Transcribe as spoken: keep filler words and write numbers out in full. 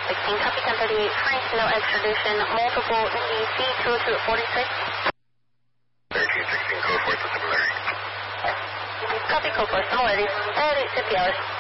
sixteen, copy ten thirty-eight, Frank, no extradition, multiple N D C two oh two at forty-six. thirteen sixteen, code four to similarity. Copy, code four, similarity, at eight fifty hours.